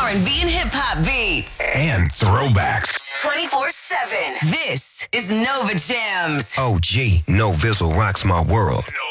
R&B and hip-hop beats. And throwbacks. 24/7. This is Nova Jams. OG, No Vizzle rocks my world.